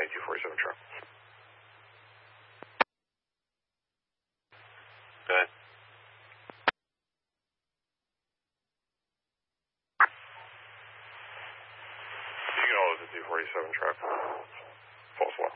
247 truck. Go ahead. You can hold the 247 truck. False